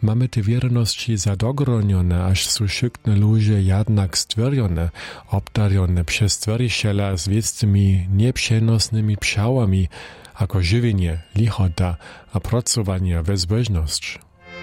Mamy te wierności zadogronione, aż su szykne ludzie jednak stwierdzone, obdarione przez stwiericiela z wiecnymi nieprzenosnymi pszałami, jako żywienie, lichota a pracowanie we zbożność.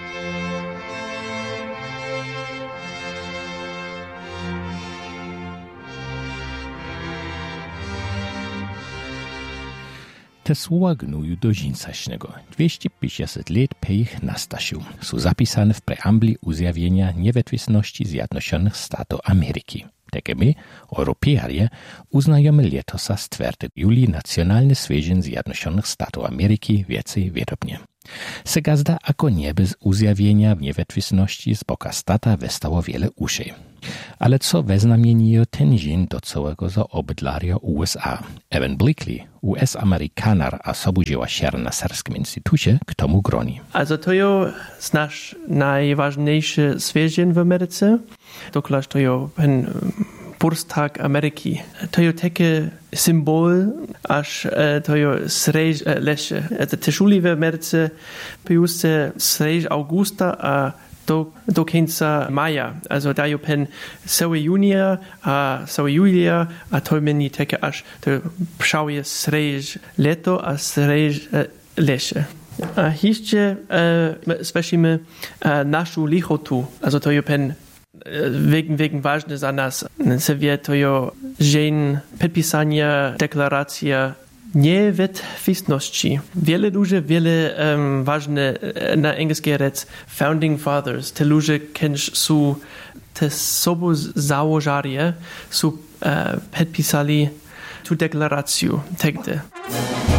Te słowa gnuju do dżinsaśnego. 250 lat po ich nastasiu są zapisane w preambli uzjawienia niewetwisności Zjednoczonych Statów Ameryki. Takie my, Europejanie, uznajemy letosa z 4 juli Nacjonalny Święto Zjednoczonych Statów Ameryki więcej wiedobnie. Se gazda ako nie bez uzjawienia niewetwisności z boka stata westało wiele uszej. Ale co weznamieniło ten dzień do całego zaobydlaria USA? Evan Blakely, US-Amerykanar a sobudziełaściar na Serskim Instytucie, k tomu groni. Also to jest nasz najważniejszy święto w Ameryce. Dokładnie to jest ten Bursttag Ameryki. To jest taki symbol, aż to jest srež lesie. To tešuli w Ameryce pijuste srež augusta a do końca maja. Also da jest pen cały junia a cały julia, a to meni takie aż to pszałje srež leto a srež lesie. A jeszcze słyszymy naszą lichotu. Also to jest pen wegen ważne za nas. Se to jest dzień podpisania deklaracja niewetwisności. Wiele ludzi, wiele ważne na angielskiej rec founding fathers, te ludzie, którzy są te sobą założarje, są podpisali tu deklarację. Tegde.